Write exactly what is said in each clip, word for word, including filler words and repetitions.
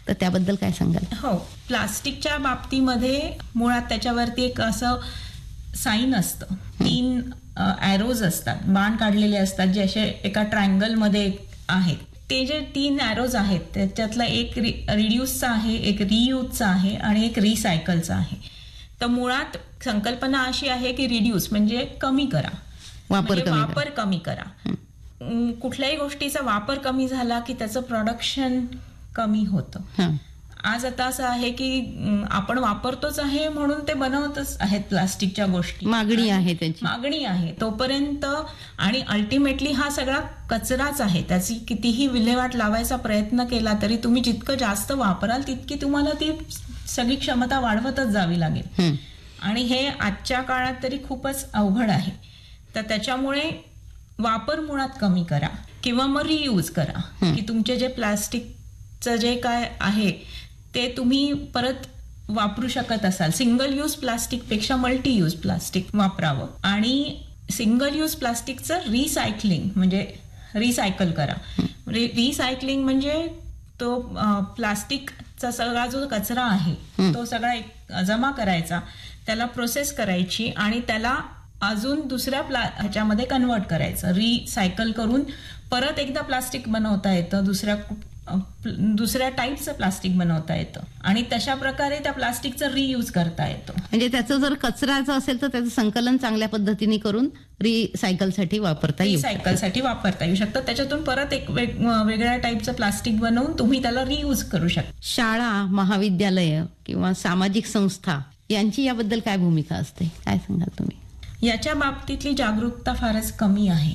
तर त्याबद्दल काय सांगाल? हो, प्लास्टिकच्या बाबतीमध्ये मुळात त्याच्यावरती एक असं साईन असतं, तीन ॲरोज असतात, बाण काढलेले असतात, जे असे एका ट्रायंगल मध्ये आहेत. ते जे तीन ॲरोज आहेत त्याच्यातला एक रिड्यूसचा आहे, एक रियूजचा आहे आणि एक रिसायकलचा आहे. तर मुळात संकल्पना अशी आहे की रिड्यूस म्हणजे कमी करा, वापर कमी वापर कमी करा. कुठल्याही गोष्टीचा वापर कमी झाला की त्याचं प्रोडक्शन कमी होतं. आज आता असं आहे की आपण वापरतोच आहे म्हणून ते बनवतच आहेत प्लास्टिकच्या गोष्टी, मागणी आहे त्याची, मागणी आहे तोपर्यंत. आणि अल्टिमेटली हा सगळा कचराच आहे, त्याची कितीही विल्हेवाट लावायचा प्रयत्न केला तरी तुम्ही जितकं जास्त वापराल तितकी तुम्हाला ती सगळी क्षमता वाढवतच जावी लागेल. आणि हे आजच्या काळात तरी खूपच अवघड आहे. तर त्याच्यामुळे वापर मुळात कमी करा किंवा मग रियूज करा, की तुमचे जे प्लास्टिकचं जे काय आहे ते तुम्ही परत वापरू शकत असाल. सिंगल यूज प्लास्टिक पेक्षा मल्टी यूज प्लास्टिक वापरावं. आणि सिंगल यूज प्लास्टिकचं रिसायकलिंग म्हणजे रिसायकल करा. रिसायकलिंग म्हणजे तो प्लास्टिकचा सगळा जो कचरा आहे तो सगळा जमा करायचा, त्याला प्रोसेस करायची आणि त्याला अजून दुसऱ्या प्ला ह्याच्यामध्ये कन्वर्ट करायचं, रिसायकल करून परत एकदा प्लास्टिक बनवता येतं, दुसऱ्या दुसऱ्या टाईपचं प्लास्टिक बनवता येतं आणि तशा प्रकारे त्या प्लास्टिकचं रियूज करता येतं. म्हणजे त्याचं जर कचऱ्याचं असेल तर त्याचं संकलन चांगल्या पद्धतीने करून रिसायकलसाठी वापरता येईल, रिसायकलसाठी वापरता येऊ शकतं. त्याच्यातून परत एक वेगळ्या टाईपचं प्लास्टिक बनवून तुम्ही त्याला रियूज करू शकता. शाळा, महाविद्यालय किंवा सामाजिक संस्था यांची याबद्दल काय भूमिका असते, काय सांगाल तुम्ही? याच्या बाबतीतली जागरूकता फारच कमी आहे.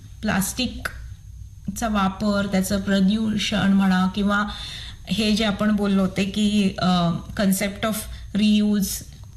प्लास्टिकचा वापर, त्याचं प्रदूषण म्हणा किंवा हे जे आपण बोललो होते की concept of reuse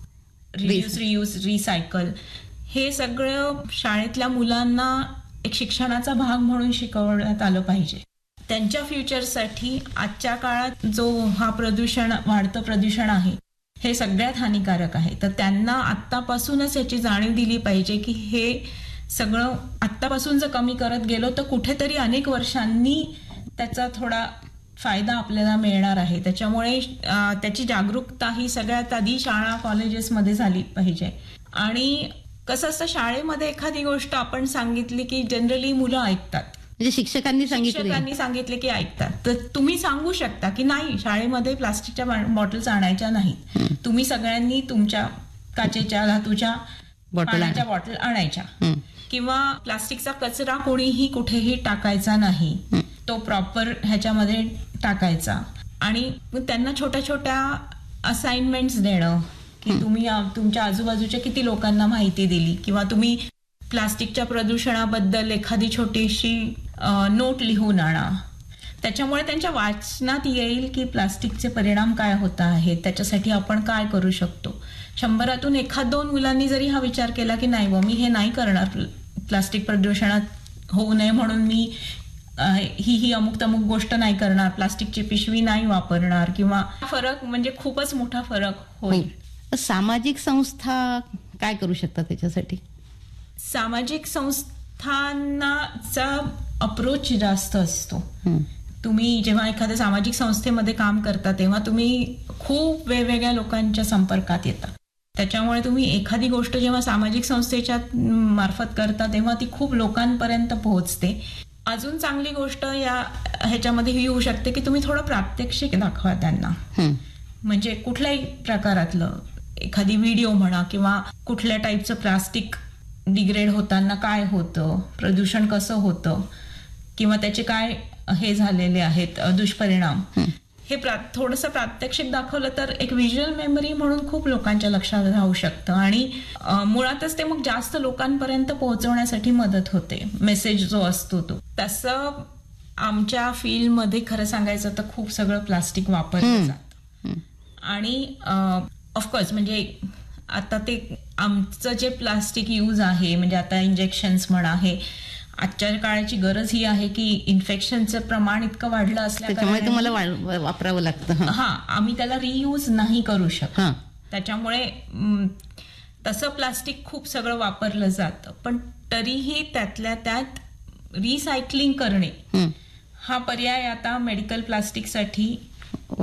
reuse reuse recycle, हे सगळं शाळेतल्या मुलांना एक शिक्षणाचा भाग म्हणून शिकवण्यात आलं पाहिजे. त्यांच्या फ्युचरसाठी आजच्या काळात जो हा प्रदूषण वाढतं प्रदूषण आहे हे सगळ्यात हानिकारक आहे. तर त्यांना आत्तापासूनच याची जाणीव दिली पाहिजे की हे सगळं आत्तापासून जर कमी करत गेलो तर कुठेतरी अनेक वर्षांनी त्याचा थोडा फायदा आपल्याला मिळणार आहे. त्याच्यामुळे त्याची जागरूकता ही सगळ्यात आधी शाळा कॉलेजेसमध्ये झाली पाहिजे. आणि कसं असतं, शाळेमध्ये एखादी गोष्ट आपण सांगितली की जनरली मुलं ऐकतात, म्हणजे शिक्षकांनी सांगितले शिक्षकांनी सांगितले की ऐकतात. तर तुम्ही सांगू शकता की नाही, शाळेमध्ये प्लास्टिकच्या बॉटल्स आणायच्या नाहीत, तुम्ही सगळ्यांनी तुमच्या काचेच्या धातूच्या पाण्याच्या बॉटल आणायच्या, किंवा प्लास्टिकचा कचरा कोणीही कुठेही टाकायचा नाही, तो प्रॉपर ह्याच्यामध्ये टाकायचा. आणि त्यांना छोट्या छोट्या असाइनमेंट्स देणं की तुम्ही तुमच्या आजूबाजूच्या किती लोकांना माहिती दिली, किंवा तुम्ही प्लास्टिकच्या प्रदूषणाबद्दल एखादी छोटीशी नोट लिहून आणा. त्याच्यामुळे त्यांच्या वाचनात येईल की प्लास्टिकचे परिणाम काय होत आहेत, त्याच्यासाठी आपण काय करू शकतो. शंभरातून एखाद दोन मुलांनी जरी हा विचार केला की नाही व मी हे नाही करणार, प्लास्टिक प्रदूषणात होऊ नये म्हणून मी ही ही अमुक तमुक गोष्ट नाही करणार, प्लास्टिकची पिशवी नाही वापरणार, किंवा फरक म्हणजे खूपच मोठा फरक होईल. सामाजिक संस्था काय करू शकतात त्याच्यासाठी? सामाजिक संस्थांचा अप्रोच जास्त असतो. तुम्ही जेव्हा एखाद्या सामाजिक संस्थेमध्ये काम करता तेव्हा तुम्ही खूप वेगवेगळ्या लोकांच्या संपर्कात येता. त्याच्यामुळे तुम्ही एखादी गोष्ट जेव्हा सामाजिक संस्थेच्या मार्फत करता तेव्हा ती खूप लोकांपर्यंत पोहोचते. अजून चांगली गोष्ट या ह्याच्यामध्ये ही होऊ शकते की तुम्ही थोडं प्रात्यक्षिक दाखवा त्यांना. म्हणजे कुठल्याही प्रकारातलं एखादी व्हिडिओ म्हणा, किंवा कुठल्या टाईपचं प्लास्टिक डिग्रेड होताना काय होतं, प्रदूषण कसं होतं, किंवा त्याचे काय हे झालेले आहेत दुष्परिणाम, हे थोडंसं प्रात्यक्षिक दाखवलं तर एक व्हिज्युअल मेमरी म्हणून खूप लोकांच्या लक्षात राहू शकतं. आणि मुळातच ते मग जास्त लोकांपर्यंत पोहोचवण्यासाठी मदत होते, मेसेज जो असतो तो. तसं आमच्या फील्डमध्ये खरं सांगायचं तर खूप सगळं प्लास्टिक वापरलं जातं. आणि ऑफकोर्स म्हणजे आता ते आमचं जे प्लास्टिक यूज आहे, म्हणजे आता इंजेक्शन्स म्हणा, हे आजच्या काळाची गरज ही आहे की इन्फेक्शनचं प्रमाण इतकं वाढलं असल्यामुळे तुम्हाला वापरावं लागतं. हा, आम्ही त्याला रियूज नाही करू शकत. त्याच्यामुळे तसं प्लास्टिक खूप सगळं वापरलं जातं, पण तरीही त्यातल्या त्यात रिसायकलिंग करणे हा पर्याय आता मेडिकल प्लास्टिकसाठी